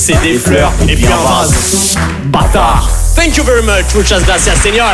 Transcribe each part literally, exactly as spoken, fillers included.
C'est des fleurs et puis un vase. Bâtard. Thank you very much. Muchas gracias, señora.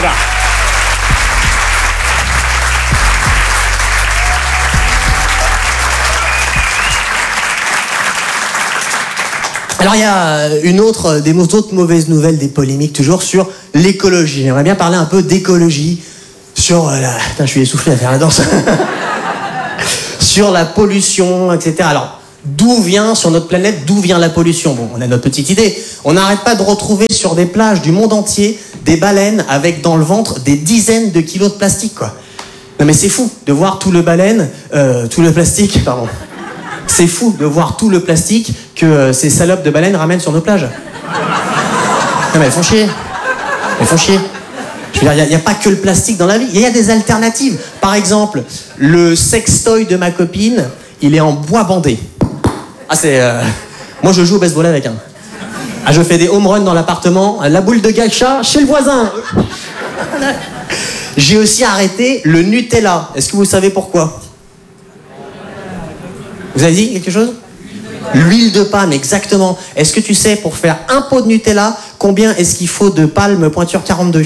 Alors il y a une autre, des autres mauvaises nouvelles, des polémiques toujours sur l'écologie. J'aimerais bien parler un peu d'écologie, sur la... Putain, je suis essoufflé à faire la danse. Sur la pollution, et cetera. Alors, d'où vient, sur notre planète, d'où vient la pollution? Bon, on a notre petite idée. On n'arrête pas de retrouver sur des plages du monde entier des baleines avec dans le ventre des dizaines de kilos de plastique, quoi. Non mais c'est fou de voir tout le baleine, euh, tout le plastique, pardon. C'est fou de voir tout le plastique que euh, ces salopes de baleines ramènent sur nos plages. Non mais elles font chier. Elles font chier. Je veux dire, il n'y a, a pas que le plastique dans la vie, il y a des alternatives. Par exemple, le sextoy de ma copine, il est en bois bandé. Ah c'est... Euh... Moi je joue au baseball avec. Hein. Ah, je fais des home runs dans l'appartement, la boule de gacha chez le voisin. J'ai aussi arrêté le Nutella. Est-ce que vous savez pourquoi? Vous avez dit quelque chose? L'huile de palme, exactement. Est-ce que tu sais, pour faire un pot de Nutella, combien est-ce qu'il faut de palme pointure quarante-deux?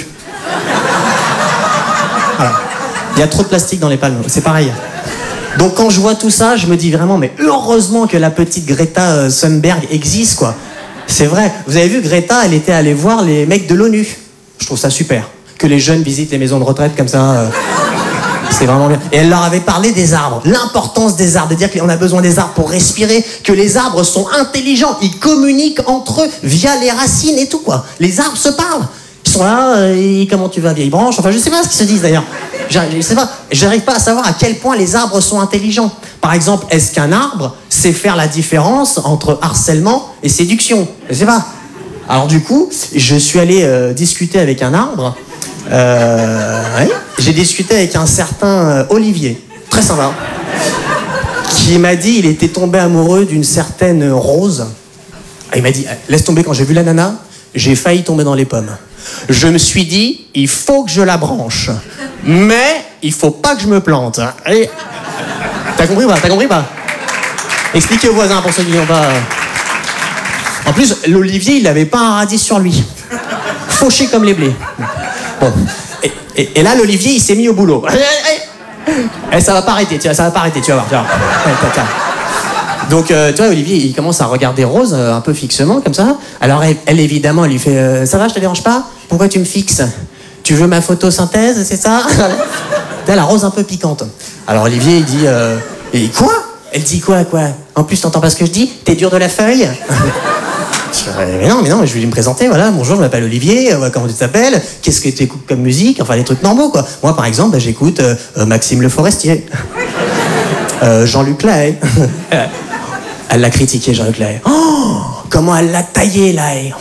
Voilà. Il y a trop de plastique dans les palmes, c'est pareil. Donc quand je vois tout ça, je me dis vraiment, mais heureusement que la petite Greta Thunberg existe, quoi. C'est vrai. Vous avez vu, Greta, elle était allée voir les mecs de l'ONU. Je trouve ça super. Que les jeunes visitent les maisons de retraite comme ça... Euh... C'est vraiment bien. Et elle leur avait parlé des arbres, l'importance des arbres, de dire qu'on a besoin des arbres pour respirer, que les arbres sont intelligents, ils communiquent entre eux via les racines et tout, quoi. Les arbres se parlent. Ils sont là, et comment tu vas, vieille branche? Enfin, je sais pas ce qu'ils se disent d'ailleurs. Je sais pas. J'arrive pas à savoir à quel point les arbres sont intelligents. Par exemple, est-ce qu'un arbre sait faire la différence entre harcèlement et séduction? Je sais pas. Alors du coup, je suis allé euh, discuter avec un arbre. Euh, ouais. J'ai discuté avec un certain euh, Olivier, très sympa, qui m'a dit il était tombé amoureux d'une certaine Rose. Il m'a dit laisse tomber, quand j'ai vu la nana, j'ai failli tomber dans les pommes. Je me suis dit il faut que je la branche, mais il faut pas que je me plante. Et... T'as compris ou pas? T'as compris ou pas? Expliquez aux voisins pour ceux qui n'ont pas. En plus, l'Olivier il avait pas un radis sur lui, fauché comme les blés. Bon. Et, et, et là, l'Olivier, il s'est mis au boulot. Et ça va pas arrêter, tu vois, ça va pas arrêter, tu vas voir. Tu vas voir. Donc, euh, tu vois, Olivier, il commence à regarder Rose euh, un peu fixement, comme ça. Alors, elle, elle évidemment, elle lui fait euh, ça va, je te dérange pas? Pourquoi tu me fixes? Tu veux ma photosynthèse, c'est ça? T'as la Rose un peu piquante. Alors, Olivier, il dit euh, et quoi? Elle dit quoi, quoi? En plus, t'entends pas ce que je dis? T'es dur de la feuille? Mais non, mais non, je vais me présenter, voilà, bonjour, je m'appelle Olivier, euh, comment tu t'appelles? Qu'est-ce que tu écoutes comme musique? Enfin, les trucs normaux, quoi. Moi, par exemple, bah, j'écoute euh, euh, Maxime Le Forestier, euh, Jean-Luc Lahaye. Elle l'a critiqué, Jean-Luc Lahaye. Oh, comment elle l'a taillé, Lahaye.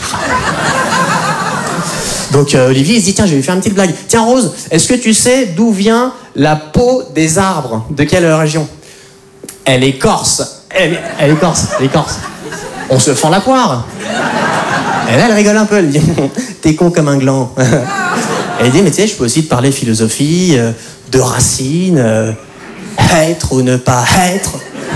Donc, euh, Olivier, il se dit, tiens, je vais lui faire une petite blague. Tiens, Rose, est-ce que tu sais d'où vient la peau des arbres? De quelle région? Elle est corse. Elle, elle est corse, elle est corse. On se fend la poire. Et là, elle rigole un peu, elle dit « T'es con comme un gland. » Elle dit « Mais tu sais, je peux aussi te parler philosophie, euh, de racines, euh, être ou ne pas être. »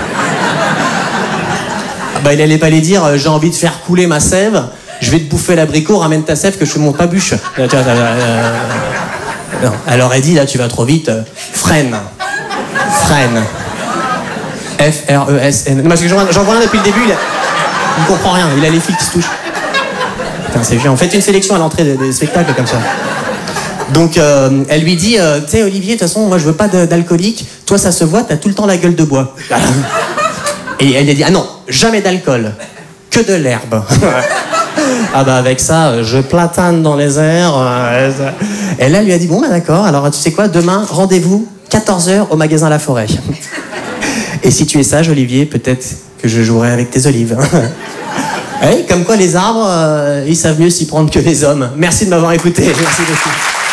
Bah, il allait pas les dire euh, « J'ai envie de faire couler ma sève, je vais te bouffer l'abricot, ramène ta sève que je fais mon pas-bûche. » euh, non. Alors elle dit « Là, tu vas trop vite, euh, freine. Freine. F R E S N. » Non, parce que j'en vois un depuis le début, il a... Il comprend rien, il a les fils qui se touchent. Putain, c'est chiant. Faites une sélection à l'entrée des, des spectacles comme ça. Donc, euh, elle lui dit, euh, tu sais, Olivier, de toute façon, moi, je veux pas d'alcoolique. Toi, ça se voit, t'as tout le temps la gueule de bois. Et elle lui a dit, ah non, jamais d'alcool. Que de l'herbe. Ah bah, avec ça, je platane dans les airs. Et là, elle lui a dit, bon, bah d'accord, alors tu sais quoi, demain, rendez-vous, quatorze heures, au magasin La Forêt. Et si tu es sage, Olivier, peut-être que je jouerai avec tes olives. Oui, comme quoi les arbres, euh, ils savent mieux s'y prendre que les hommes. Merci de m'avoir écouté. Merci beaucoup.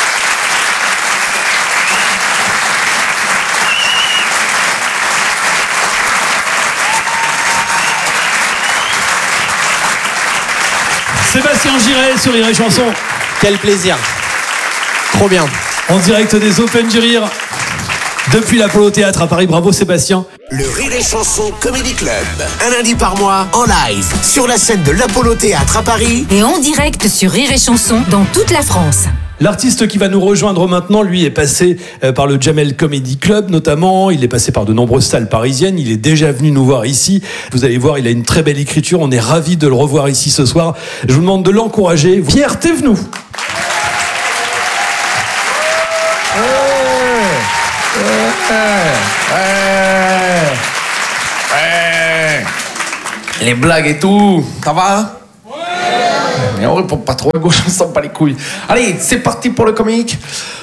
Sébastien Giret sur Rire et Chanson. Quel plaisir. Trop bien. En direct des Open du Rire, depuis l'Apollo Théâtre à Paris. Bravo Sébastien. Le Rire et Chanson Comedy Club. Un lundi par mois, en live, sur la scène de l'Apollo Théâtre à Paris. Et en direct sur Rire et Chanson dans toute la France. L'artiste qui va nous rejoindre maintenant, lui, est passé par le Jamel Comedy Club notamment. Il est passé par de nombreuses salles parisiennes. Il est déjà venu nous voir ici. Vous allez voir, il a une très belle écriture. On est ravis de le revoir ici ce soir. Je vous demande de l'encourager. Pierre Thévenoud. Les blagues et tout, ça va? Ouais. Mais on répond pas trop à gauche, on sent pas les couilles. Allez, c'est parti pour le comique.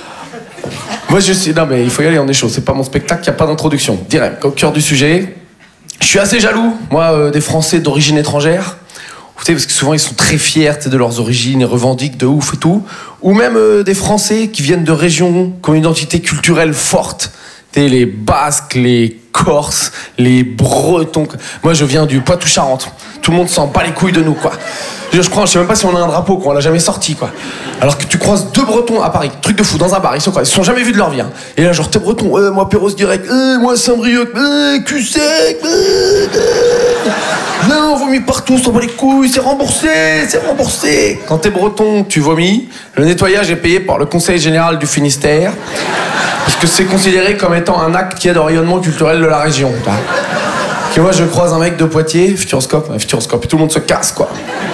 Moi je suis... Non mais il faut y aller, on est chaud, c'est pas mon spectacle, y a pas d'introduction. Direct, au cœur du sujet. Je suis assez jaloux, moi, euh, des Français d'origine étrangère. Vous savez, parce que souvent ils sont très fiers de leurs origines, ils revendiquent de ouf et tout. Ou même euh, des Français qui viennent de régions qui ont une identité culturelle forte. Les Basques, les Corses, les Bretons. Moi, je viens du Poitou-Charentes. Tout le monde s'en bat les couilles de nous, quoi. Je, je crois, je sais même pas si on a un drapeau, quoi. On l'a jamais sorti, quoi. Alors que tu croises deux Bretons à Paris, truc de fou, dans un bar, ils sont quoi? Ils se sont jamais vus de leur vie. Hein. Et là, genre, t'es Breton, euh, moi Perros direct, euh, moi Saint-Brieuc, euh, cul sec, euh, euh. Non, on vomit partout, on s'en bat les couilles, c'est remboursé, c'est remboursé. Quand t'es Breton, tu vomis. Le nettoyage est payé par le Conseil Général du Finistère. Parce que c'est considéré comme étant un acte qui est de rayonnement culturel de la région. Que moi je croise un mec de Poitiers, Futuroscope, ouais, Futuroscope, et tout le monde se casse quoi.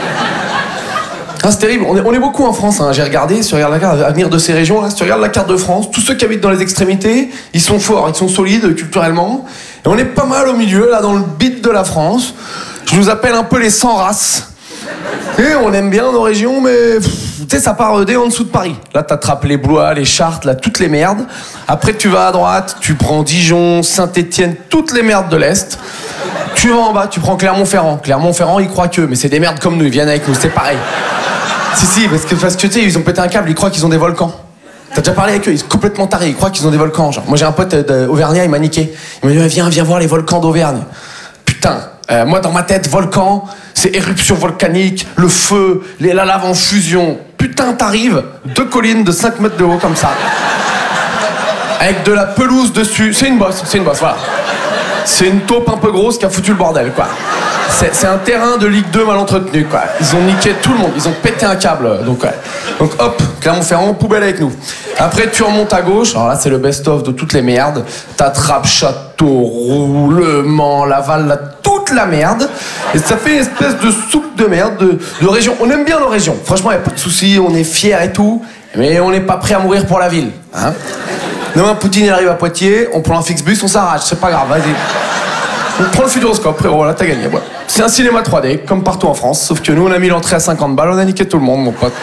Ah, c'est terrible, on est, on est beaucoup en France, hein. J'ai regardé, si tu regardes la carte, à venir de ces régions, là, si tu regardes la carte de France, tous ceux qui habitent dans les extrémités, ils sont forts, ils sont solides culturellement, et on est pas mal au milieu, là, dans le beat de la France. Je nous appelle un peu les sans races. Et on aime bien nos régions, mais tu sais, ça part dès en dessous de Paris. Là, t'attrapes les Blois, les Chartres, là, toutes les merdes. Après, tu vas à droite, tu prends Dijon, Saint-Étienne, toutes les merdes de l'Est. Tu vas en bas, tu prends Clermont-Ferrand. Clermont-Ferrand, ils croient que, mais c'est des merdes comme nous, ils viennent avec nous, c'est pareil. Si, si, parce que, parce que tu sais, ils ont pété un câble, ils croient qu'ils ont des volcans. T'as déjà parlé avec eux, ils sont complètement tarés, ils croient qu'ils ont des volcans. Genre, moi, j'ai un pote d'Auvergnat, il m'a niqué. Il m'a dit, viens, viens voir les volcans d'Auvergne. Putain, euh, moi, dans ma tête, volcan, c'est éruption volcanique, le feu, les, la lave en fusion. Putain, t'arrives, deux collines de cinq mètres de haut comme ça. Avec de la pelouse dessus. C'est une bosse, c'est une bosse, voilà. C'est une taupe un peu grosse qui a foutu le bordel, quoi. C'est, c'est un terrain de Ligue deux mal entretenu, quoi. Ils ont niqué tout le monde, ils ont pété un câble. Donc, ouais. Donc hop, Clermont-Ferrand, poubelle avec nous. Après, tu remontes à gauche. Alors là, c'est le best-of de toutes les merdes. T'attrapes Château, Roulement, Laval, là, toute la merde. Et ça fait une espèce de soupe de merde de, de région. On aime bien nos régions. Franchement, y a pas de soucis, on est fiers et tout. Mais on n'est pas prêt à mourir pour la ville. Hein. Demain, Poutine il arrive à Poitiers, on prend un Flixbus, on s'arrache. C'est pas grave, vas-y. On prend le Futuroscope, frérot, là, t'as gagné. Ouais. C'est un cinéma trois D, comme partout en France. Sauf que nous, on a mis l'entrée à cinquante balles, on a niqué tout le monde, mon pote.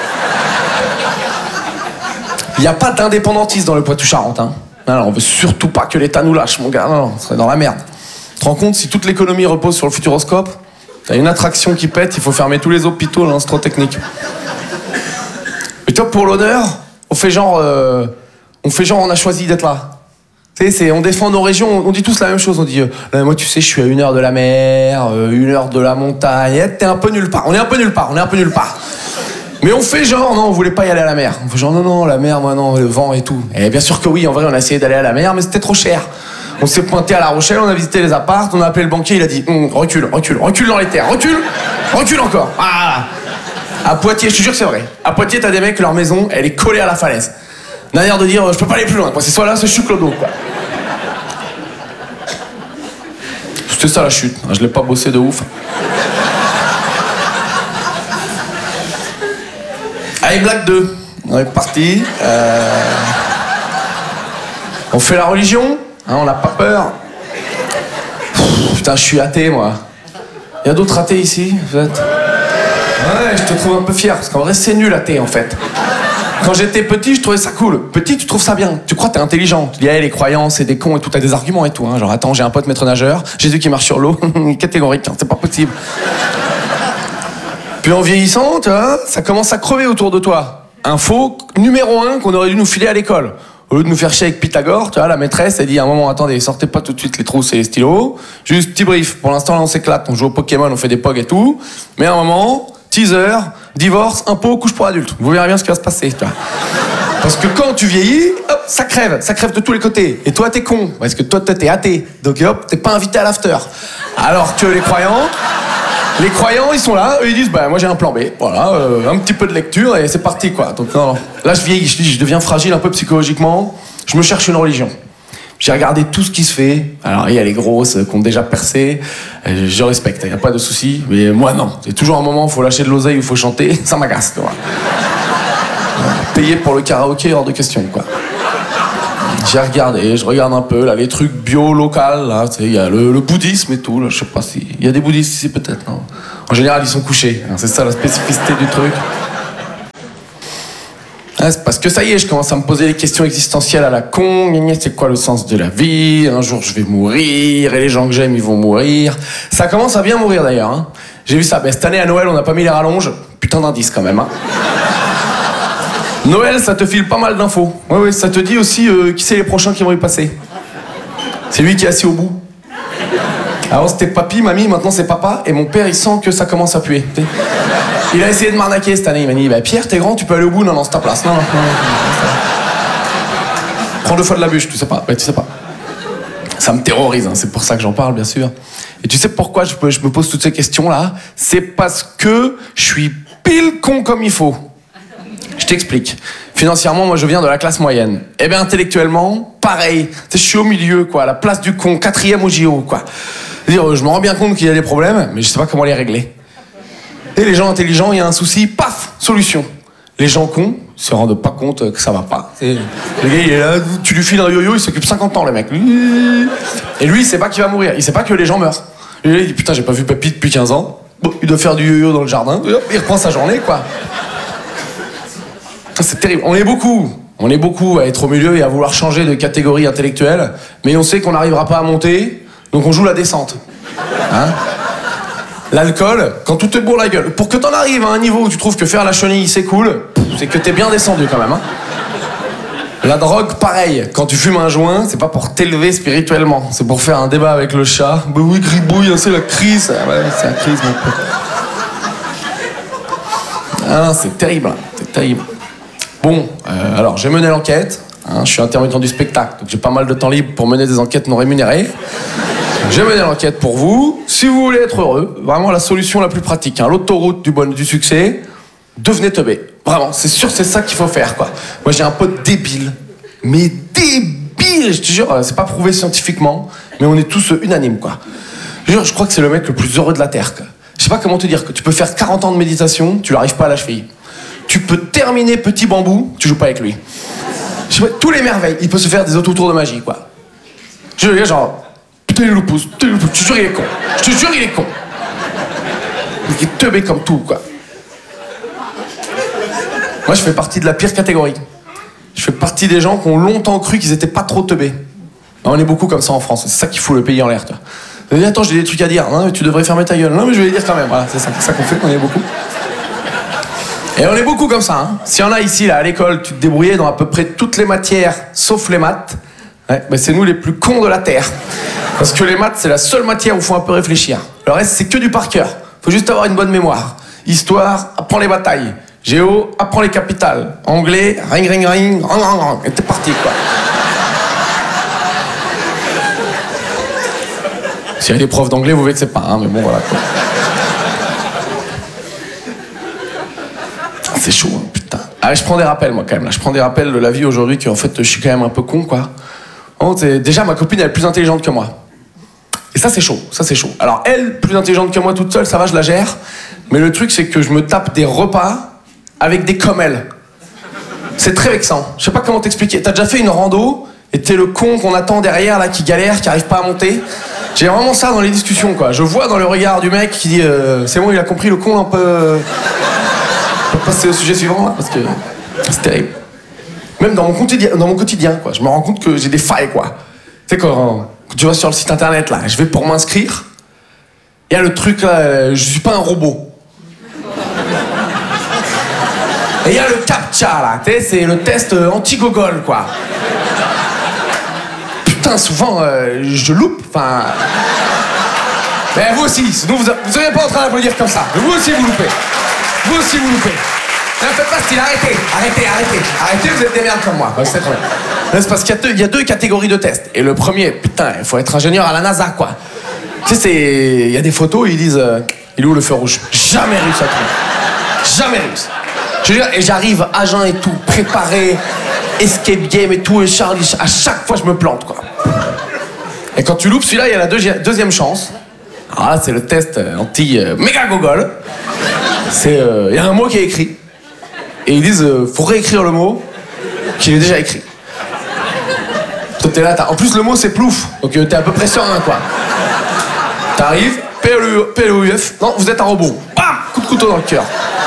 Il n'y a pas d'indépendantisme dans le Poitou-Charentes, hein. Non, on veut surtout pas que l'État nous lâche, mon gars. Non, non, on serait dans la merde. Tu te rends compte, si toute l'économie repose sur le Futuroscope, t'as une attraction qui pète, il faut fermer tous les hôpitaux, là, c'est trop technique. Et toi, pour l'honneur, on fait genre... Euh, on fait genre, on a choisi d'être là. Tu sais, c'est, on défend nos régions, on dit tous la même chose. On dit, euh, moi, tu sais, je suis à une heure de la mer, euh, une heure de la montagne. T'es un peu nulle part. On est un peu nulle part. On est un peu nulle part. Mais on fait genre, non, on voulait pas y aller à la mer. On fait genre, non, non, la mer, moi, non, le vent et tout. Et bien sûr que oui, en vrai, on a essayé d'aller à la mer, mais c'était trop cher. On s'est pointé à La Rochelle, on a visité les apparts, on a appelé le banquier, il a dit, hm, recule, recule, recule dans les terres, recule, recule encore. Ah. À Poitiers, je te jure que c'est vrai. À Poitiers, t'as des mecs, leur maison, elle est collée à la falaise. D'un air de dire, je peux pas aller plus loin, quoi. C'est soit là, soit je suis clodo, quoi. C'était ça la chute, je l'ai pas bossé de ouf. Allez, blague deux. On est parti. Euh... On fait la religion, hein, on n'a pas peur. Pff, putain, je suis athée, moi. Il y a d'autres athées ici, vous êtes? Ouais, je te trouve un peu fier, parce qu'en vrai, c'est nul athée, en fait. Quand j'étais petit, je trouvais ça cool. Petit, tu trouves ça bien. Tu crois que t'es intelligent. Tu dis, hey, les croyances, c'est des cons et tout. T'as des arguments et tout. Hein. Genre, attends, j'ai un pote maître nageur. Jésus qui marche sur l'eau. Catégorique, hein, c'est pas possible. Puis en vieillissant, tu vois, ça commence à crever autour de toi. Info numéro un qu'on aurait dû nous filer à l'école. Au lieu de nous faire chier avec Pythagore, tu vois, la maîtresse, elle dit à un moment, attendez, sortez pas tout de suite les trousses et les stylos. Juste petit brief. Pour l'instant, là, on s'éclate. On joue au Pokémon, on fait des pogs et tout. Mais à un moment... teaser, divorce, impôt, couche pour adultes. Vous verrez bien ce qui va se passer, tu vois. Parce que quand tu vieillis, hop, ça crève, ça crève de tous les côtés. Et toi, t'es con, parce que toi, t'es athée. Donc hop, t'es pas invité à l'after. Alors que les croyants, les croyants, ils sont là, eux, ils disent, bah moi j'ai un plan B. Voilà, euh, un petit peu de lecture et c'est parti, quoi. Donc non, non. Là, je vieillis, je, je deviens fragile un peu psychologiquement. Je me cherche une religion. J'ai regardé tout ce qui se fait. Alors, il y a les grosses qui ont déjà percé. Je respecte, il n'y a pas de souci. Mais moi, non. C'est toujours un moment où il faut lâcher de l'oseille ou il faut chanter. Ça m'agace, tu vois. Payer pour le karaoké, hors de question, quoi. J'ai regardé, je regarde un peu, là, les trucs bio, local, là. Tu sais, il y a le, le bouddhisme et tout, là. Je sais pas si... Il y a des bouddhistes ici, peut-être, non. En général, ils sont couchés. C'est ça, la spécificité du truc. Ah, c'est parce que ça y est, je commence à me poser des questions existentielles à la con. C'est quoi le sens de la vie? Un jour, je vais mourir, et les gens que j'aime, ils vont mourir. Ça commence à bien mourir, d'ailleurs. Hein. J'ai vu ça. Ben, cette année, à Noël, on n'a pas mis les rallonges. Putain d'indice, quand même. Hein. Noël, ça te file pas mal d'infos. Ouais, ouais, ça te dit aussi euh, qui c'est les prochains qui vont y passer. C'est lui qui est assis au bout. Avant, c'était papy, mamie, maintenant c'est papa. Et mon père, il sent que ça commence à puer. T'sais. Il a essayé de m'arnaquer cette année. Il m'a dit, bah, Pierre, t'es grand, tu peux aller au bout. Non, non, c'est ta place. Non, non, non. non, non. Prends deux fois de la bûche, tu sais pas. Ouais, tu sais pas. Ça me terrorise, hein. C'est pour ça que j'en parle, bien sûr. Et tu sais pourquoi je, je me pose toutes ces questions-là? C'est parce que je suis pile con comme il faut. Je t'explique. Financièrement, moi, je viens de la classe moyenne. Eh bien, intellectuellement, pareil. Tu sais, je suis au milieu, quoi. À la place du con, quatrième au J O, quoi. C'est-à-dire, je me rends bien compte qu'il y a des problèmes, mais je sais pas comment les régler. Et les gens intelligents, il y a un souci, paf, solution. Les gens cons se rendent pas compte que ça va pas. C'est... Le gars, il est là, tu lui files un yo-yo, il s'occupe cinquante ans, le mec. Et lui, il sait pas qu'il va mourir. Il sait pas que les gens meurent. Et lui, il dit, putain, j'ai pas vu papy depuis quinze ans. Bon, il doit faire du yo-yo dans le jardin. Il reprend sa journée, quoi. C'est terrible. On est beaucoup. On est beaucoup à être au milieu et à vouloir changer de catégorie intellectuelle. Mais on sait qu'on n'arrivera pas à monter, donc on joue la descente. Hein? L'alcool, quand tout te bourre la gueule. Pour que t'en arrives à un niveau où tu trouves que faire la chenille c'est cool, c'est que t'es bien descendu quand même. Hein. La drogue, pareil. Quand tu fumes un joint, c'est pas pour t'élever spirituellement. C'est pour faire un débat avec le chat. Bah oui, gribouille, c'est la crise. Ah ouais, c'est la crise, mon pote. Ah, c'est terrible. C'est terrible. Bon, euh, alors j'ai mené l'enquête. Hein, je suis intermittent du spectacle, donc j'ai pas mal de temps libre pour mener des enquêtes non rémunérées. J'ai mené l'enquête pour vous. Si vous voulez être heureux, vraiment la solution la plus pratique, hein, l'autoroute du, bon, du succès, devenez teubé. Vraiment, c'est sûr, c'est ça qu'il faut faire, quoi. Moi, j'ai un pote débile, mais débile, je te jure, c'est pas prouvé scientifiquement, mais on est tous unanimes, quoi. Je jure, je crois que c'est le mec le plus heureux de la Terre, quoi. Je sais pas comment te dire, que tu peux faire quarante ans de méditation, tu n'arrives pas à la cheville. Tu peux terminer petit bambou, tu joues pas avec lui. Je sais pas, tous les merveilles, il peut se faire des autotours de magie, quoi. Je veux dire, genre, putain, il le pousse, putain, il le pousse, je te jure, il est con. Je te jure, il est con. Il est teubé comme tout, quoi. Moi, je fais partie de la pire catégorie. Je fais partie des gens qui ont longtemps cru qu'ils étaient pas trop teubés. On est beaucoup comme ça en France, c'est ça qui fout le pays en l'air, toi. Je dis, attends, j'ai des trucs à dire. Non, mais tu devrais fermer ta gueule. Non, mais je vais les dire quand même. Voilà, c'est ça, ça qu'on fait, on est beaucoup. Et on est beaucoup comme ça. Hein. S'il y en a ici, là, à l'école, tu te débrouillais dans à peu près toutes les matières, sauf les maths, ouais, ben c'est nous les plus cons de la Terre. Parce que les maths, c'est la seule matière où il faut un peu réfléchir. Le reste, c'est que du par cœur. Faut juste avoir une bonne mémoire. Histoire, apprends les batailles. Géo, apprends les capitales. Anglais, ring, ring, ring, rang, rang, rang. Et t'es parti, quoi. S'il y a des profs d'anglais, vous vexez pas, hein, mais bon, voilà, quoi. C'est chaud, hein, putain. Ah, je prends des rappels, moi, quand même. Là. Je prends des rappels de la vie aujourd'hui, qu'en fait, je suis quand même un peu con, quoi. Oh, déjà, ma copine, elle est plus intelligente que moi. Et ça, c'est chaud. Ça, c'est chaud. Alors, elle, plus intelligente que moi toute seule, ça va, je la gère. Mais le truc, c'est que je me tape des repas avec des comme elle. C'est très vexant. Je sais pas comment t'expliquer. T'as déjà fait une rando et t'es le con qu'on attend derrière, là, qui galère, qui arrive pas à monter. J'ai vraiment ça dans les discussions, quoi. Je vois dans le regard du mec qui dit euh, c'est bon, il a compris, le con, un peu... Euh... On peut passer au sujet suivant, là, parce que c'est terrible. Même dans mon quotidien, dans mon quotidien, quoi. Je me rends compte que j'ai des failles, quoi. Tu sais, quand, quand tu vas sur le site internet, là, je vais pour m'inscrire, il y a le truc, là, je suis pas un robot. Et il y a le captcha, là, tu sais, c'est le test anti-gogol, quoi. Putain, souvent, euh, je loupe, enfin... Mais vous aussi, sinon vous n'seriez pas en train d'applaudir comme ça. Mais vous aussi, vous loupez. Vous aussi, vous loupez. Ne faites pas style, arrêtez, arrêtez, arrêtez, arrêtez, vous êtes des merdes comme moi. Ouais, c'est très bien. C'est parce qu'il y a, deux, il y a deux catégories de tests. Et le premier, putain, il faut être ingénieur à la NASA, quoi. Tu sais, c'est... il y a des photos, ils disent, euh, il est où le feu rouge? Jamais réussi à trouver. Jamais réussi. Je veux dire, et j'arrive, agent et tout, préparé, escape game et tout, et Charlie, à chaque fois, je me plante, quoi. Et quand tu loupes celui-là, il y a la deuxi- deuxième chance. Alors là, c'est le test anti-méga-gogol. C'est, il euh, y a un mot qui est écrit. Et ils disent, euh, faut réécrire le mot qui est déjà écrit. Toi, t'es là, t'as... En plus, le mot, c'est plouf. Donc, euh, t'es à peu près serein, quoi. T'arrives, P L O U F. Non, vous êtes un robot. Bam! Coup de couteau dans le cœur.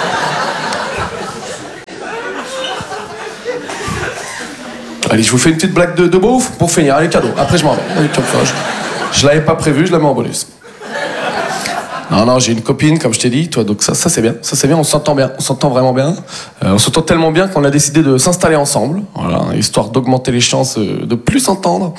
Allez, je vous fais une petite blague de, de beauf pour finir. Allez, cadeau. Après, je m'en vais. Allez, je, je l'avais pas prévu, je la mets en bonus. Non, non, j'ai une copine, comme je t'ai dit, toi, donc ça, ça c'est bien, ça c'est bien, on s'entend bien, on s'entend vraiment bien. Euh, on s'entend tellement bien qu'on a décidé de s'installer ensemble, voilà, histoire d'augmenter les chances de plus s'entendre.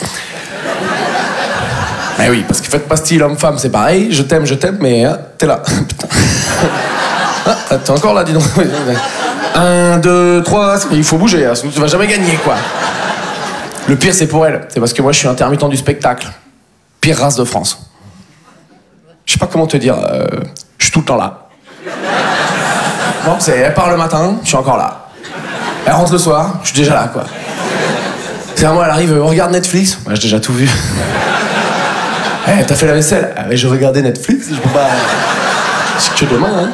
Mais oui, parce que faites pas style homme-femme, c'est pareil, je t'aime, je t'aime, mais hein, t'es là. Putain. Ah, t'es encore là, dis donc. Un, deux, trois, il faut bouger, hein, sinon tu vas jamais gagner, quoi. Le pire, c'est pour elle, c'est parce que moi je suis intermittent du spectacle. Pire race de France. Je sais pas comment te dire, euh, je suis tout le temps là. Bon, c'est, elle part le matin, je suis encore là. Elle rentre le soir, je suis déjà là, quoi. C'est à moi, elle arrive, on regarde Netflix. Moi, j'ai déjà tout vu. Eh, hey, t'as fait la vaisselle? Ah, mais je regardais Netflix, je peux pas... C'est que demain, hein.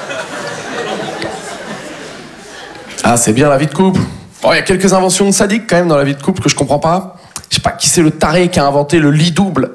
Ah, c'est bien la vie de couple. Bon, il y a quelques inventions sadiques, quand même, dans la vie de couple que je comprends pas. Je sais pas qui c'est le taré qui a inventé le lit double.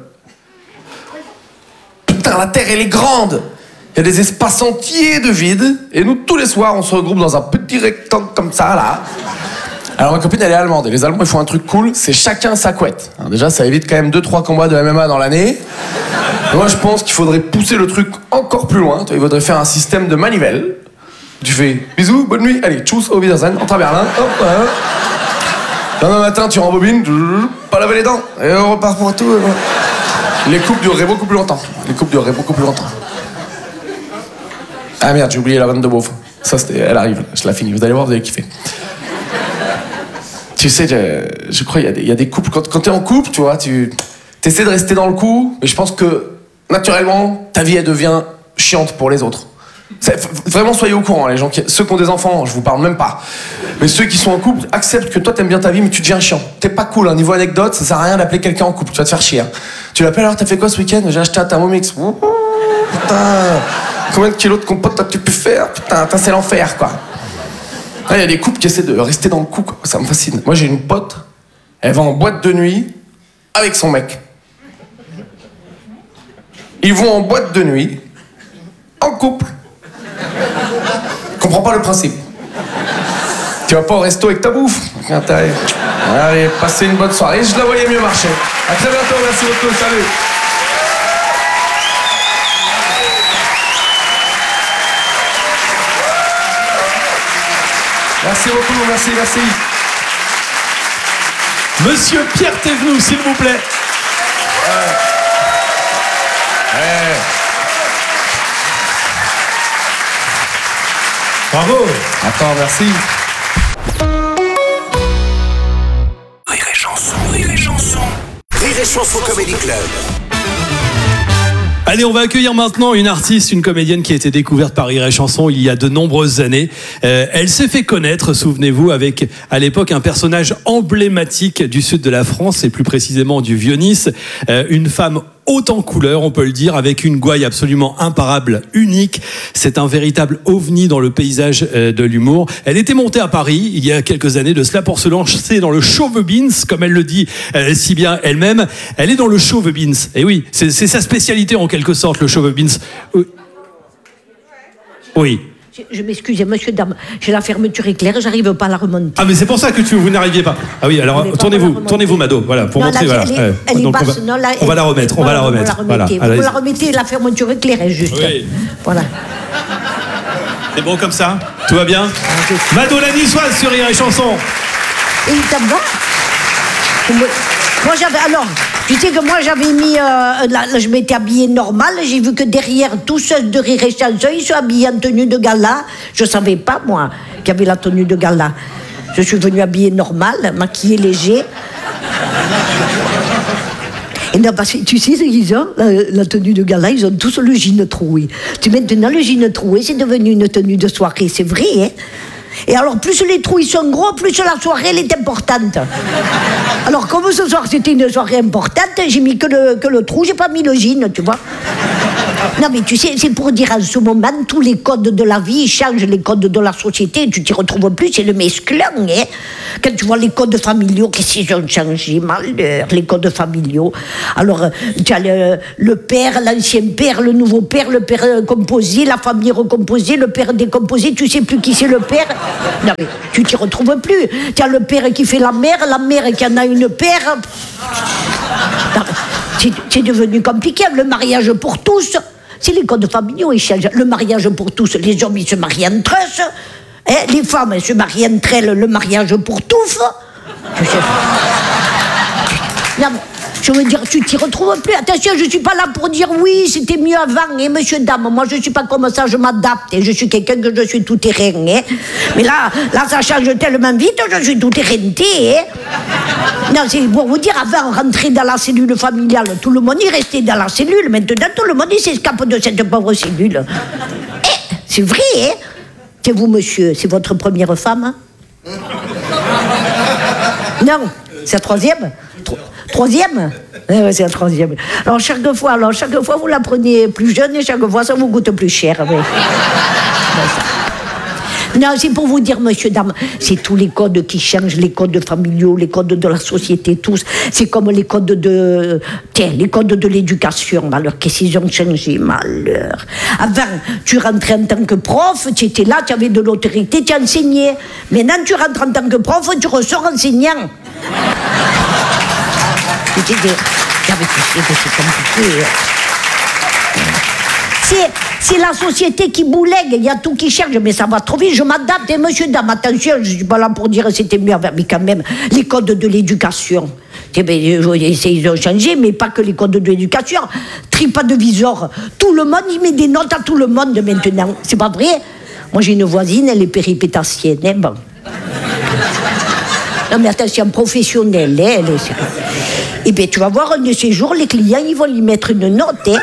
Putain, la Terre, elle est grande. Il y a des espaces entiers de vide. Et nous, tous les soirs, on se regroupe dans un petit rectangle comme ça, là. Alors, ma copine, elle est allemande. Et les Allemands, ils font un truc cool, c'est chacun sa couette. Alors, déjà, ça évite quand même deux trois combats de M M A dans l'année. Et moi, je pense qu'il faudrait pousser le truc encore plus loin. Il faudrait faire un système de manivelle. Tu fais bisous, bonne nuit, allez, tchuss, au Wiedersehen, entre à Berlin, hop, voilà. Demain matin, tu rembobines, pas laver les dents, et on repart pour tout. Voilà. Les couples dureraient beaucoup plus longtemps. Les couples dureraient beaucoup plus longtemps. Ah merde, j'ai oublié la vanne de beauf. Ça, c'était, elle arrive, je la finis, vous allez voir, vous allez kiffer. Tu sais, je, je crois qu'il y, y a des couples, quand, quand t'es en couple, tu vois, tu essaies de rester dans le coup, mais je pense que, naturellement, ta vie, elle devient chiante pour les autres. C'est, vraiment, soyez au courant, les gens qui, ceux qui ont des enfants, je vous parle même pas. Mais ceux qui sont en couple, acceptent que toi t'aimes bien ta vie, mais tu deviens chiant. T'es pas cool, hein. Niveau anecdote, ça sert à rien d'appeler quelqu'un en couple, tu vas te faire chier. Hein. Tu l'appelles, alors t'as fait quoi ce week-end? J'ai acheté un Thermomix. Oh, putain, combien de kilos de compote t'as-tu pu faire? Putain, c'est l'enfer, quoi. Il y a des couples qui essaient de rester dans le coup, quoi. Ça me fascine. Moi, j'ai une pote, elle va en boîte de nuit avec son mec. Ils vont en boîte de nuit, en couple. Je comprends pas le principe. Tu vas pas au resto avec ta bouffe. Allez, passez une bonne soirée. Je la voyais mieux marcher. À très bientôt, merci beaucoup, salut. Merci beaucoup, merci, merci. Monsieur Pierre Thévenoud, s'il vous plaît. Ouais. Ouais. Bravo. Attends, merci. Rire et chanson, rire et chanson. Rire et chanson Comedy Club. Allez, on va accueillir maintenant une artiste, une comédienne qui a été découverte par Rire et Chanson il y a de nombreuses années. Euh, elle s'est fait connaître, souvenez-vous, avec à l'époque un personnage emblématique du sud de la France et plus précisément du Vieux-Nice, euh, une femme haute en couleur, on peut le dire, avec une gouaille absolument imparable, unique. C'est un véritable ovni dans le paysage de l'humour. Elle était montée à Paris il y a quelques années de cela pour se lancer dans le showbins, comme elle le dit euh, si bien elle-même. Elle est dans le showbins. Et oui, c'est, c'est sa spécialité en quelque sorte, le showbins. Oui. Oui. Je, je m'excuse, monsieur, dame, j'ai la fermeture éclair, j'arrive pas à la remonter. Ah, mais c'est pour ça que tu, vous n'arriviez pas. Ah oui, alors tournez-vous, tournez-vous, Mado, voilà, pour non, montrer. là, voilà. Elle est, elle Donc, est basse, on va, non, là, on va la remettre, on va la remettre. Vous la remettez, voilà, vous la remettez, la fermeture éclairée, juste. Oui. Voilà. C'est bon comme ça? Tout va bien? Mado la niçoise sur Rire et Chanson. Et ça va? Vous me, Moi, j'avais. Alors, tu sais que moi, j'avais mis. Euh, là, je m'étais habillée normal. J'ai vu que derrière, tous ceux de Rire et Chanson, ils sont habillés en tenue de gala. Je savais pas, moi, qu'il y avait la tenue de gala. Je suis venue habillée normal, maquillée léger. Et non, parce que tu sais ce qu'ils ont, la, la tenue de gala, ils ont tous le jean troué. Tu maintenant, le jean troué, c'est devenu une tenue de soirée, c'est vrai, hein. Et alors, plus les trous ils sont gros, plus la soirée elle est importante. Alors, comme ce soir c'était une soirée importante, j'ai mis que le, que le trou, j'ai pas mis le jean, tu vois. Non, mais tu sais, c'est pour dire en ce moment, tous les codes de la vie ils changent, les codes de la société, tu t'y retrouves plus, c'est le mesclun, hein. Quand tu vois les codes familiaux, qu'est-ce qu'ils ont changé, malheur, les codes familiaux. Alors, tu as le, le père, l'ancien père, le nouveau père, le père composé, la famille recomposée, le père décomposé, tu sais plus qui c'est le père. Non, mais tu t'y retrouves plus. Tu as le père qui fait la mère, la mère qui en a une père. C'est, c'est devenu compliqué. Le mariage pour tous, c'est les codes familiaux, ils changent. Le mariage pour tous, les hommes, ils se marient entre eux. Hein, les femmes, elles se marient entre elles, le mariage pour tous. Tu sais. Non, mais, je veux dire, tu t'y retrouves plus. Attention, je ne suis pas là pour dire oui, c'était mieux avant, hein, monsieur, dame. Moi, je ne suis pas comme ça, je m'adapte. Et je suis quelqu'un que je suis tout terrain. Hein. Mais là, là, ça change tellement vite, je suis tout terrainté. Hein. Non, c'est pour vous dire, avant, rentrer dans la cellule familiale, tout le monde y restait dans la cellule. Maintenant, tout le monde il s'escape de cette pauvre cellule. Eh, c'est vrai, hein. C'est vous, monsieur, c'est votre première femme, hein. Non, c'est la troisième. Tro- Troisième oui, oui, c'est la troisième. Alors chaque fois, alors chaque fois vous la prenez plus jeune et chaque fois ça vous coûte plus cher. Oui. Non, c'est pour vous dire, monsieur, dame, c'est tous les codes qui changent, les codes familiaux, les codes de la société, tous. C'est comme les codes de, tiens, les codes de l'éducation. Alors, qu'est-ce qu'ils ont changé, malheur. Avant, tu rentrais en tant que prof, tu étais là, tu avais de l'autorité, tu enseignais. Maintenant, tu rentres en tant que prof, tu ressors enseignant. C'est, c'est compliqué. C'est, c'est la société qui boulegue, il y a tout qui change, mais ça va trop vite, je m'adapte. Et monsieur, dame, attention, je ne suis pas là pour dire que c'était mieux, mais quand même, les codes de l'éducation. Ils ont changé, mais pas que les codes de l'éducation. TripAdvisor, tout le monde, il met des notes à tout le monde maintenant. C'est pas vrai? Moi, j'ai une voisine, elle est péripétassienne, hein, bon. Non, mais attention, professionnelle, hein, elle est... Eh bien, tu vas voir, un de ces jours, les clients, ils vont lui mettre une note, hein.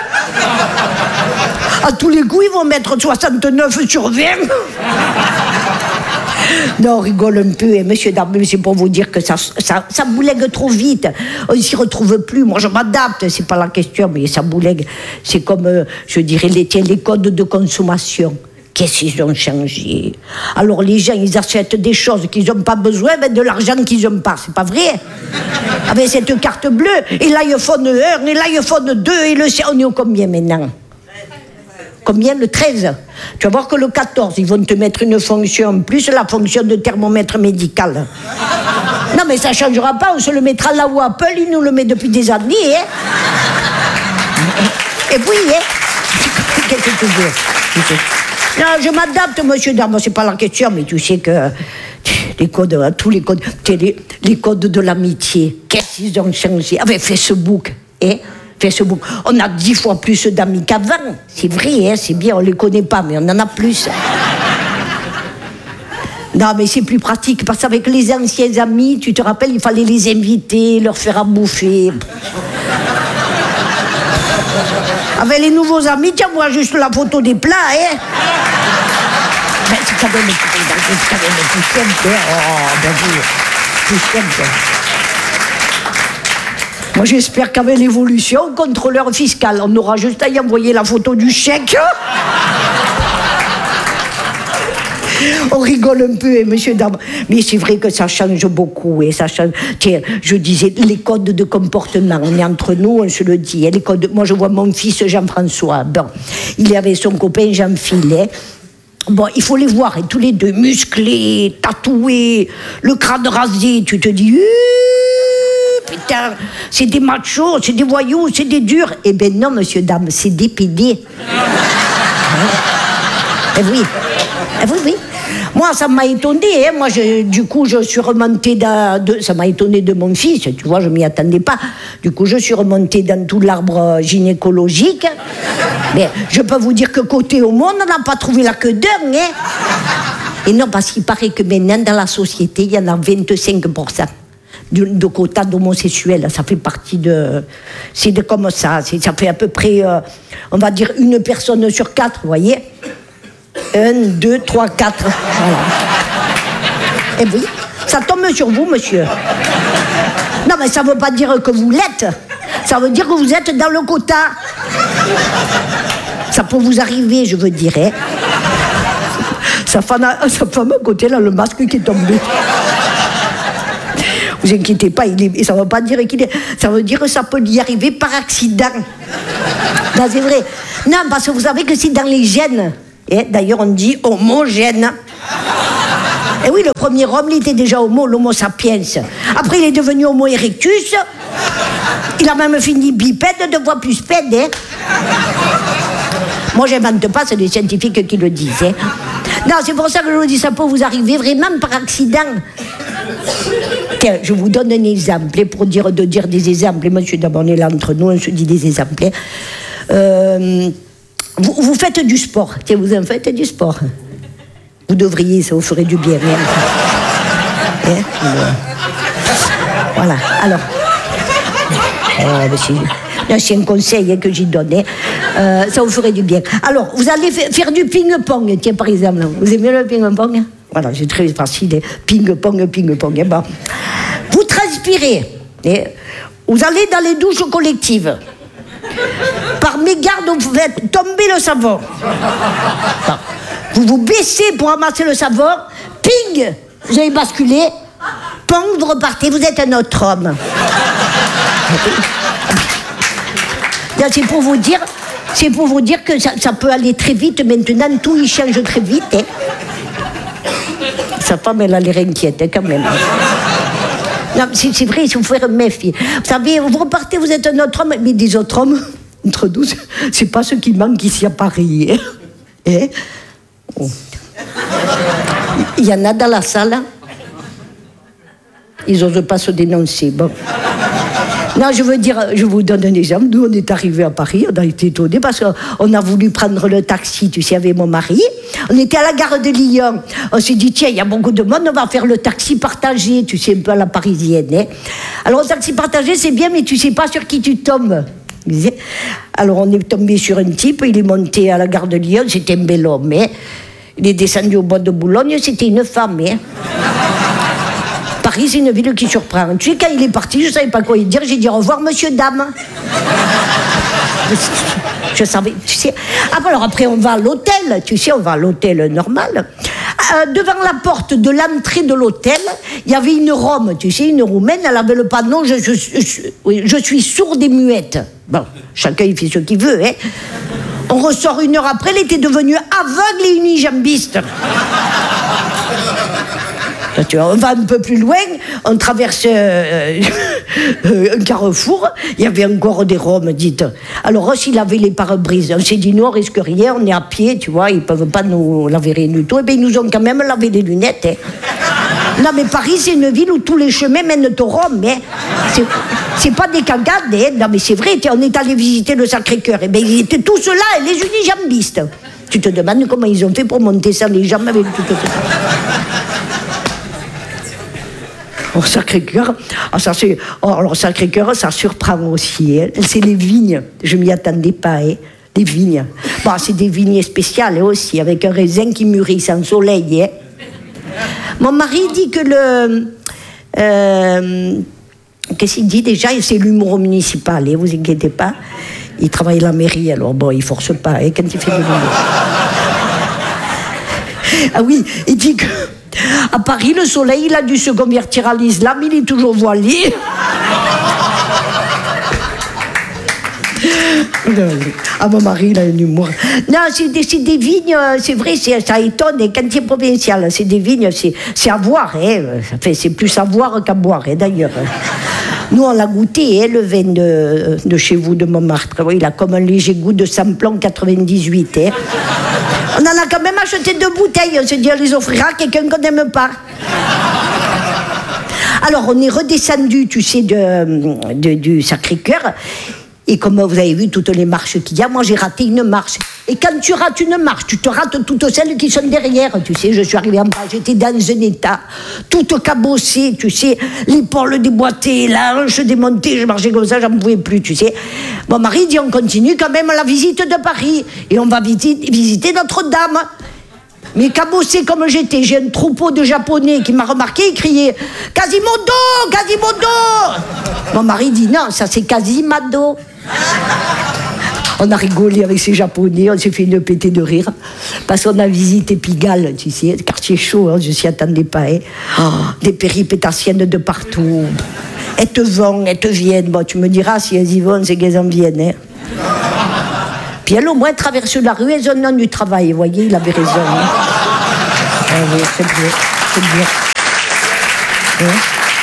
À tous les coups, ils vont mettre soixante-neuf sur vingt. Non, on rigole un peu, hein, monsieur, dame, mais c'est pour vous dire que ça, ça, ça boulegue trop vite. On ne s'y retrouve plus. Moi, je m'adapte, c'est pas la question, mais ça boulegue. C'est comme, euh, je dirais, les, les codes de consommation. Qu'est-ce qu'ils ont changé? Alors les gens, ils achètent des choses qu'ils n'ont pas besoin, mais de l'argent qu'ils n'ont pas. C'est pas vrai? Avec cette carte bleue, et l'iPhone un, et l'iPhone deux, et le... On est au combien maintenant? Combien? Le treize. Tu vas voir que le quatorze, ils vont te mettre une fonction en plus, la fonction de thermomètre médical. Non, mais ça ne changera pas, on se le mettra là où Apple, il nous le met depuis des années. Hein. Et puis, hein, qu'est-ce que tu veux? Non, je m'adapte, monsieur Dame, c'est pas la question, mais tu sais que les codes, tous les codes, les, les codes de l'amitié, qu'est-ce qu'ils ont changé? Avec Facebook, hein? Facebook, on a dix fois plus d'amis qu'avant. C'est vrai, hein, c'est bien, on les connaît pas, mais on en a plus. Non, mais c'est plus pratique, parce qu'avec les anciens amis, tu te rappelles, il fallait les inviter, leur faire à bouffer. Avec les nouveaux amis, tiens, moi juste la photo des plats, hein. Ben, c'est quand même, c'est quand même plus simple, hein. Oh, ben oui, plus simple. Moi, j'espère qu'avec l'évolution, contrôleur fiscal, on aura juste à y envoyer la photo du chèque. On rigole un peu, hein, monsieur, dame. Mais c'est vrai que ça change beaucoup. Et ça change. Tiens, je disais, les codes de comportement, on est entre nous, on se le dit. Hein, les codes... Moi, je vois mon fils Jean-François. Bon, il est avec son copain Jean-Phil. Hein. Bon, il faut les voir, hein, tous les deux, musclés, tatoués, le crâne rasé. Tu te dis, putain, c'est des machos, c'est des voyous, c'est des durs. Eh bien non, monsieur, dame, c'est des pédés. Eh oui, eh oui, oui. Moi, ça m'a étonné. Hein. Moi, je, du coup, je suis remontée dans, de, ça m'a étonné de mon fils. Tu vois, je m'y attendais pas. Du coup, je suis remontée dans tout l'arbre gynécologique. Mais je peux vous dire que côté homo, on n'a pas trouvé la queue d'un. Hein. Et non, parce qu'il paraît que maintenant, dans la société, il y en a vingt-cinq pour cent de, de quotas d'homosexuels. Ça fait partie de... C'est de comme ça. Ça fait à peu près, euh, on va dire, une personne sur quatre, vous voyez. Un, deux, trois, quatre. Voilà. Et oui, ça tombe sur vous, monsieur. Non, mais ça ne veut pas dire que vous l'êtes. Ça veut dire que vous êtes dans le quota. Ça peut vous arriver, je veux dire. Hein. Sa femme, sa femme à côté, là, le masque qui est tombé. Vous inquiétez pas, il est, ça ne veut pas dire qu'il est... Ça veut dire que ça peut y arriver par accident. Non, c'est vrai. Non, parce que vous savez que c'est dans les gènes. Et d'ailleurs, on dit homogène. Et oui, le premier homme, il était déjà homo, l'homo sapiens. Après, il est devenu homo erectus. Il a même fini bipède, deux fois plus pède. Hein. Moi, j'invente pas, c'est des scientifiques qui le disent. Hein. Non, c'est pour ça que je vous dis, ça peut vous arriver vraiment par accident. Tiens, je vous donne un exemple, pour dire, de dire des exemples. Monsieur, d'abord, on est là entre nous, on se dit des exemples. Euh... Vous, vous faites du sport. Tiens, vous en faites du sport. Vous devriez, ça vous ferait du bien. Hein? Hein? Voilà, alors. Euh, c'est un conseil que j'y donne. Euh, ça vous ferait du bien. Alors, vous allez faire du ping-pong, tiens, par exemple. Vous aimez le ping-pong? Voilà, c'est très facile. Ping-pong, ping-pong. Bon. Vous transpirez. Et vous allez dans les douches collectives. Par mégarde, vous faites tomber le savon. Bon. Vous vous baissez pour ramasser le savon. Ping! Vous avez basculé. Pong, vous repartez. Vous êtes un autre homme. C'est pour vous dire, c'est pour vous dire que ça, ça peut aller très vite. Maintenant, tout y change très vite. Hein. Sa femme, elle a l'air inquiète hein, quand même. Non, c'est, c'est vrai, il faut faire méfier. Vous savez, vous repartez, vous êtes un autre homme, mais des autres hommes, entre nous, c'est pas ce qui manque ici à Paris. Hein. Hein? Oh. Il y en a dans la salle. Ils n'osent pas se dénoncer. Bon. Non, je veux dire, je vous donne un exemple. Nous, on est arrivés à Paris, on a été étonnés parce qu'on a voulu prendre le taxi, tu sais, avec mon mari. On était à la gare de Lyon. On s'est dit, tiens, il y a beaucoup de monde, on va faire le taxi partagé, tu sais, un peu à la parisienne. Hein. Alors, le taxi partagé, c'est bien, mais tu sais pas sur qui tu tombes. Alors, on est tombé sur un type, il est monté à la gare de Lyon, c'était un bel homme. Hein. Il est descendu au bois de Boulogne, c'était une femme. Hein. Paris, c'est une ville qui surprend. Tu sais, quand il est parti, je ne savais pas quoi lui dire. J'ai dit au revoir, monsieur, dame. Je savais, tu sais. Ah, alors après, on va à l'hôtel. Tu sais, on va à l'hôtel normal. Euh, devant la porte de l'entrée de l'hôtel, il y avait une Rome, tu sais, une Roumaine. Elle avait le panneau je, je, je, oui, je suis sourde et muette. Bon, chacun il fait ce qu'il veut, hein. On ressort une heure après, elle était devenue aveugle et unijambiste. Tu vois, on va un peu plus loin, on traverse euh, euh, un carrefour, il y avait encore des Roms, dites. Alors, Ross, il avait les pare-brises. On s'est dit, nous, on risque rien, on est à pied, tu vois, ils ne peuvent pas nous laver rien du tout. Et bien, ils nous ont quand même lavé les lunettes. Hein. Non, mais Paris, c'est une ville où tous les chemins mènent au Rhum. Hein. C'est, c'est pas des cagades. Hein. Non, mais c'est vrai, on est allé visiter le Sacré-Cœur. Et bien, ils étaient tous là, les unijambistes. Tu te demandes comment ils ont fait pour monter ça, les jambes avec tout ça. Au Sacré-Cœur, oh, ça, c'est, oh, alors Sacré-Cœur, ça surprend aussi. Hein. C'est les vignes, je m'y attendais pas. Hein. Les vignes. Bon, c'est des vignes spéciales aussi, avec un raisin qui mûrit sans soleil. Hein. Mon mari dit que le... Euh, qu'est-ce qu'il dit déjà? C'est l'humour municipal, hein, vous inquiétez pas. Il travaille à la mairie, alors bon, il force pas hein, quand il fait de l'humour. Ah oui, il dit que... À Paris, le soleil, il a dû se convertir à l'islam, il est toujours voilé. Ah, mon mari, il a un humour. Non, c'est des, c'est des vignes, c'est vrai, c'est, ça étonne, et quand il est provincial, c'est des vignes, c'est, c'est à voir, hein. Enfin, c'est plus à voir qu'à boire, hein, d'ailleurs. Nous, on l'a goûté, hein, le vin de, de chez vous, de Montmartre. Oui, il a comme un léger goût de Samplon quatre-vingt-dix-huit. Hein. On en a quand même acheté deux bouteilles. On s'est dit, on les offrira à quelqu'un qu'on n'aime pas. Alors, on est redescendu, tu sais, de, de, du Sacré-Cœur. Et comme vous avez vu toutes les marches qu'il y a, moi j'ai raté une marche. Et quand tu rates une marche, tu te rates toutes celles qui sont derrière. Tu sais, je suis arrivée en bas, j'étais dans un état, toute cabossée, tu sais, l'épaule déboîtée, la hanche démontée, je marchais comme ça, j'en pouvais plus, tu sais. Mon mari dit, on continue quand même la visite de Paris. Et on va visiter, visiter Notre-Dame. Mais cabossé comme j'étais, j'ai un troupeau de Japonais qui m'a remarqué et criait « Quasimodo, Quasimodo !» Mon mari dit « Non, ça c'est Quasimado !» On a rigolé avec ces Japonais, on s'est fait une pétée de rire. Parce qu'on a visité Pigalle, tu sais, quartier chaud, hein, je ne s'y attendais pas. Hein. Oh, des péripétassiennes de partout. Elles te vont, elles te viennent. Bon, tu me diras, si elles y vont, c'est qu'elles en viennent. Hein. Puis elles, au moins, traversent la rue, elles ont le nom du travail. Vous voyez, il avait raison. Hein. Ah oui, c'est bien, c'est bien. Hein?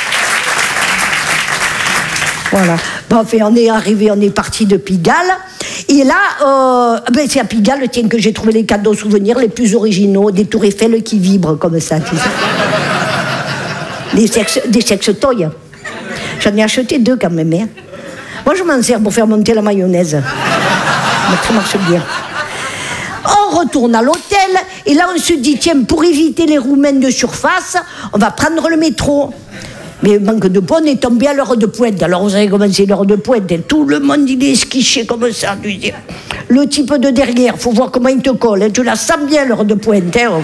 Voilà. Bon, enfin, on est arrivé, on est parti de Pigalle. Et là, euh, ben c'est à Pigalle, tiens, que j'ai trouvé les cadeaux souvenirs les plus originaux, des tours Eiffel qui vibrent comme ça. Tu sais. Des, sex, des sextoys. J'en ai acheté deux quand même. Hein. Moi, je m'en sers pour faire monter la mayonnaise. Mais ça marche bien. On retourne à l'hôtel, et là, on se dit, tiens, pour éviter les Roumains de surface, on va prendre le métro. Mais manque de peau, on est tombé à l'heure de pointe. Alors, vous savez comment c'est l'heure de pointe. Tout le monde, il est esquiché comme ça. Tu dis. Le type de derrière, il faut voir comment il te colle. Hein. Tu la sens bien, l'heure de pointe. Hein.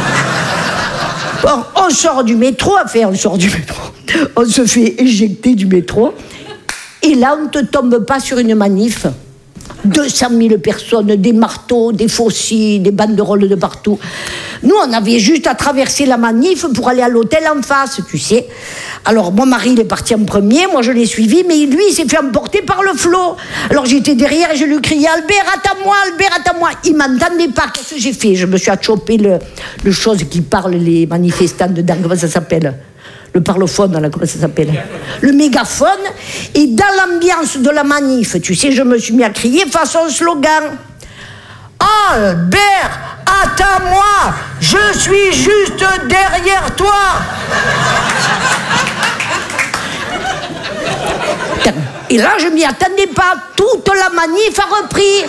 Bon, on sort du métro. Enfin, on sort du métro. On se fait éjecter du métro. Et là, on ne te tombe pas sur une manif. deux cent mille personnes, des marteaux, des faucilles, des banderoles de partout. Nous, on avait juste à traverser la manif pour aller à l'hôtel en face, tu sais. Alors, mon mari, il est parti en premier, moi, je l'ai suivi, mais lui, il s'est fait emporter par le flot. Alors, j'étais derrière et je lui criais « Albert, attends-moi, Albert, attends-moi !» Il ne m'entendait pas. Qu'est-ce que j'ai fait? Je me suis chopé le, le chose qui parle les manifestants dedans, comment ça s'appelle? Le parlophone, là, comment ça s'appelle? Le mégaphone. Et dans l'ambiance de la manif, tu sais, je me suis mis à crier façon slogan. Albert, attends-moi, je suis juste derrière toi. Et là, je m'y attendais pas. Toute la manif a repris.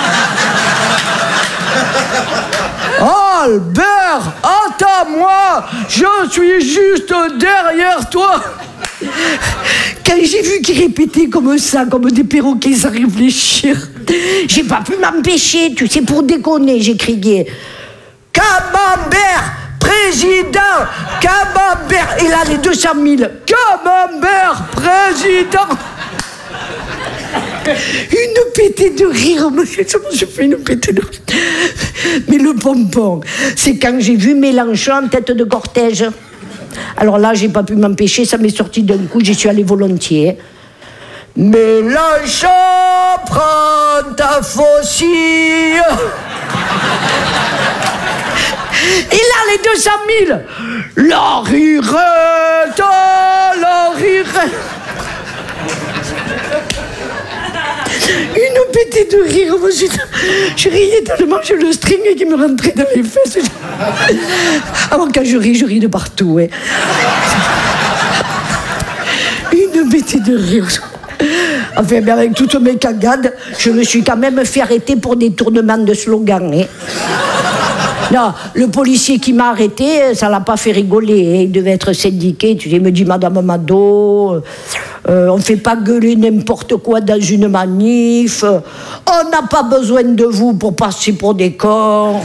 Albert, attends-moi, je suis juste derrière toi. Quand j'ai vu qu'ils répétaient comme ça, comme des perroquets sans réfléchir, j'ai pas pu m'empêcher, tu sais, pour déconner, j'ai crié Camembert, président, Camembert. Et là, les deux cent mille, Camembert, président. Une pétée de rire, je fais une pétée de rire. Mais le pompon, c'est quand j'ai vu Mélenchon en tête de cortège. Alors là, j'ai pas pu m'empêcher, ça m'est sorti d'un coup, j'y suis allée volontiers. Mélenchon, prends ta faucille. Et là, les deux cent mille, la rirette, la rirette. Une pétée de rire, moi, je, je riais tellement, j'ai le string qui me rentrait dans les fesses. Alors quand je ris, je ris de partout. Ouais. Une pétée de rire. Enfin, mais avec toutes mes cagades, je me suis quand même fait arrêter pour détournement de slogan. Hein. Non, le policier qui m'a arrêté, ça l'a pas fait rigoler. Hein. Il devait être syndiqué. Tu sais, il me dit, Madame Mado, euh, on fait pas gueuler n'importe quoi dans une manif. On n'a pas besoin de vous pour passer pour des cons.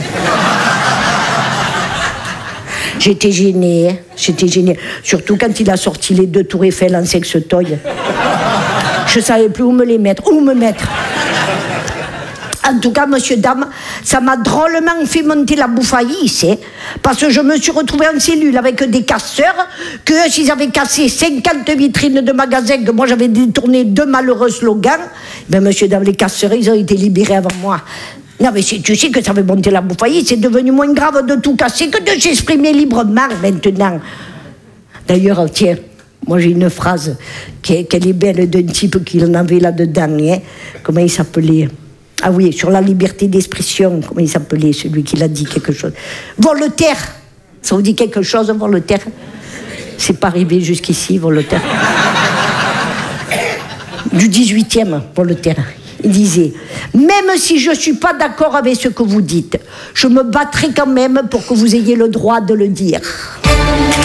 J'étais gênée, hein. J'étais gênée. Surtout quand il a sorti les deux tours Eiffel en sextoy. Je savais plus où me les mettre. Où me mettre. En tout cas, monsieur, dame, ça m'a drôlement fait monter la bouffaïs, hein, parce que je me suis retrouvée en cellule avec des casseurs, que s'ils avaient cassé cinquante vitrines de magasins, que moi j'avais détourné deux malheureux slogans, ben monsieur, dame, les casseurs, ils ont été libérés avant moi. Non, mais tu sais que ça fait monter la bouffaïs, c'est devenu moins grave de tout casser que de s'exprimer librement maintenant. D'ailleurs, tiens, moi j'ai une phrase qui qu'elle, qu'elle est belle d'un type qu'il en avait là-dedans. Hein. Comment il s'appelait? Ah oui, sur la liberté d'expression, comment il s'appelait, celui qui l'a dit quelque chose. Voltaire. Ça vous dit quelque chose, Voltaire? C'est pas arrivé jusqu'ici, Voltaire. Du dix-huitième, Voltaire. Il disait, même si je ne suis pas d'accord avec ce que vous dites, je me battrai quand même pour que vous ayez le droit de le dire.